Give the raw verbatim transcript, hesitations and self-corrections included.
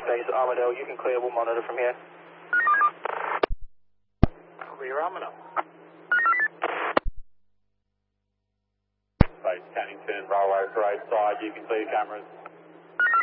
base at Armadale. You can clear, we'll monitor from here. Clear Armadale. Base Cannington, railway parade side, you can clear cameras.